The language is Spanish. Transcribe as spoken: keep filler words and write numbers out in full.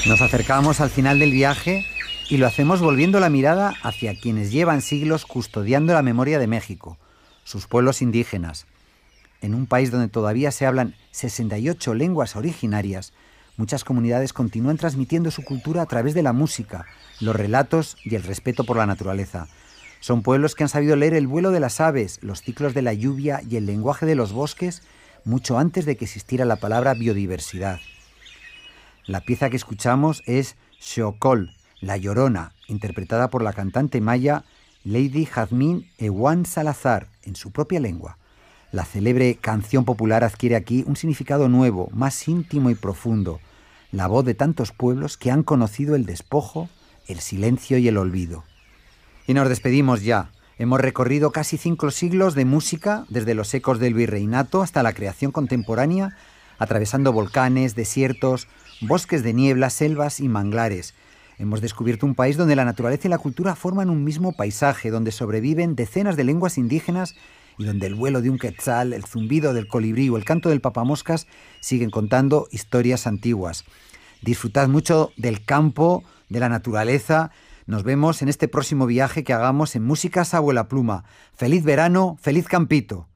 Nos acercamos al final del viaje y lo hacemos volviendo la mirada hacia quienes llevan siglos custodiando la memoria de México, sus pueblos indígenas. En un país donde todavía se hablan sesenta y ocho lenguas originarias, muchas comunidades continúan transmitiendo su cultura a través de la música, los relatos y el respeto por la naturaleza. Son pueblos que han sabido leer el vuelo de las aves, los ciclos de la lluvia y el lenguaje de los bosques mucho antes de que existiera la palabra biodiversidad. La pieza que escuchamos es Xocol, La Llorona, interpretada por la cantante maya Lady Jazmín Ewan Salazar, en su propia lengua. La célebre canción popular adquiere aquí un significado nuevo, más íntimo y profundo, la voz de tantos pueblos que han conocido el despojo, el silencio y el olvido. Y nos despedimos ya. Hemos recorrido casi cinco siglos de música, desde los ecos del virreinato hasta la creación contemporánea, atravesando volcanes, desiertos, bosques de niebla, selvas y manglares. Hemos descubierto un país donde la naturaleza y la cultura forman un mismo paisaje, donde sobreviven decenas de lenguas indígenas y donde el vuelo de un quetzal, el zumbido del colibrí o el canto del papamoscas siguen contando historias antiguas. Disfrutad mucho del campo, de la naturaleza. Nos vemos en este próximo viaje que hagamos en Músicas Abuela Pluma. ¡Feliz verano! ¡Feliz campito!